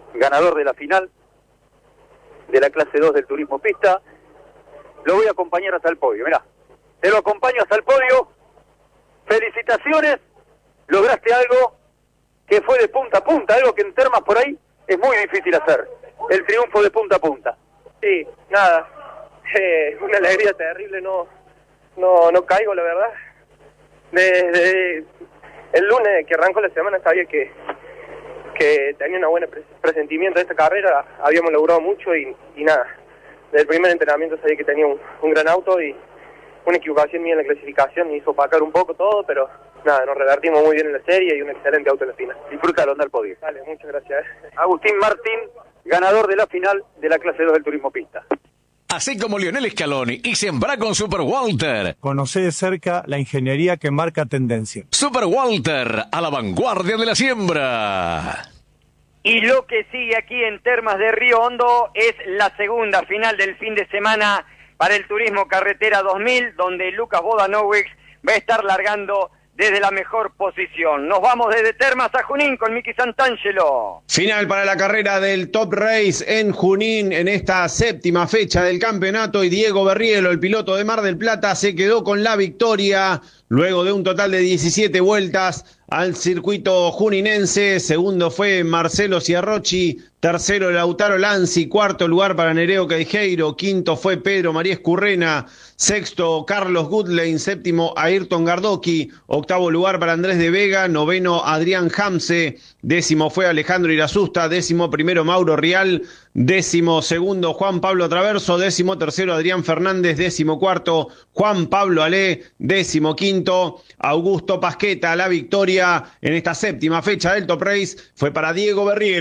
ganador de la final de la clase 2 del turismo pista. Lo voy a acompañar hasta el podio, mirá. Te lo acompaño hasta el podio. Felicitaciones, lograste algo que fue de punta a punta, algo que en Termas por ahí es muy difícil hacer. El triunfo de punta a punta. Sí, nada, una alegría terrible, no caigo, la verdad. Desde el lunes que arrancó la semana sabía que tenía una buena presentimiento de esta carrera, habíamos logrado mucho y nada. Desde el primer entrenamiento sabía que tenía un gran auto y una equivocación mía en la clasificación me hizo opacar un poco todo, pero nada, nos revertimos muy bien en la serie y un excelente auto en la final. Disfrútalo, anda al podio. Dale, muchas gracias. Agustín Martín, ganador de la final de la clase 2 del turismo pista. Así como Lionel Scaloni y sembrá con Super Walter. Conoce de cerca la ingeniería que marca tendencia. Super Walter, a la vanguardia de la siembra. Y lo que sigue aquí en Termas de Río Hondo es la segunda final del fin de semana para el Turismo Carretera 2000, donde Lucas Bodanowicz va a estar largando desde la mejor posición. Nos vamos desde Termas a Junín con Miki Santangelo. Final para la carrera del Top Race en Junín en esta séptima fecha del campeonato y Diego Berrielo, el piloto de Mar del Plata, se quedó con la victoria luego de un total de 17 vueltas al circuito juninense. Segundo fue Marcelo Ciarrochi, tercero Lautaro Lanzi, cuarto lugar para Nereo Queijeiro, quinto fue Pedro María Escurrena, sexto Carlos Goodlane, séptimo Ayrton Gardoqui, octavo lugar para Andrés de Vega, noveno Adrián Hamse, décimo fue Alejandro Irasusta, décimo primero Mauro Rial, décimo segundo Juan Pablo Traverso, décimo tercero Adrián Fernández, décimo cuarto Juan Pablo Alé, décimo quinto Augusto Pasqueta. La victoria en esta séptima fecha del Top Race fue para Diego Berriel.